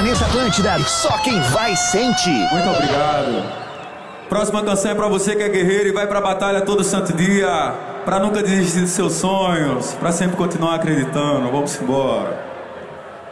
Planeta Atlântida, só quem vai sente. Muito obrigado. Próxima canção é pra você que é guerreiro e vai pra batalha todo santo dia, pra nunca desistir dos seus sonhos, pra sempre continuar acreditando. Vamos embora.